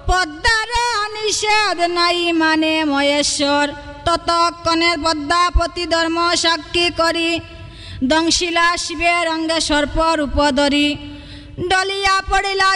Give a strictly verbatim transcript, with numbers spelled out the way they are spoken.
পদ্মার নিষেধ নাই মানে মহেশ্বর, ততক্ষণের পদ্মাপতি ধর্ম সাক্ষী করি দংশিলা শিবের অঙ্গে সর্প রূপ ধরি, ডলিয়া পড়িলা